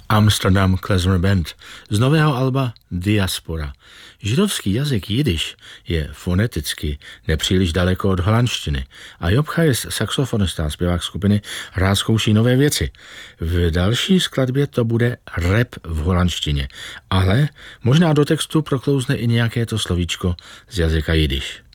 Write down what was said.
Amsterdam Klezmer Band z nového alba Diaspora. Židovský jazyk jidiš je foneticky nepříliš daleko od holandštiny a Job Chajs, saxofonista a zpěvák skupiny, rád zkouší nové věci. V další skladbě to bude rap v holandštině, ale možná do textu proklouzne i nějaké to slovíčko z jazyka jidiš.